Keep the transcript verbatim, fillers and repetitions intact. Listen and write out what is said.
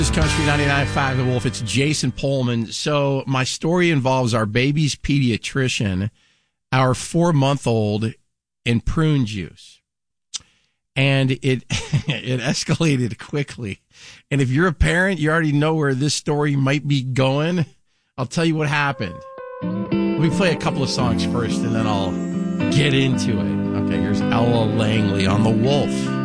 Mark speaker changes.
Speaker 1: Country ninety-nine point five The Wolf. It's Jason Pullman. So my story involves our baby's pediatrician, our four-month-old, and prune juice. And it it escalated quickly. And if you're a parent, you already know where this story might be going. I'll tell you what happened. Let me play a couple of songs first, and then I'll get into it. Okay, here's Ella Langley on The Wolf.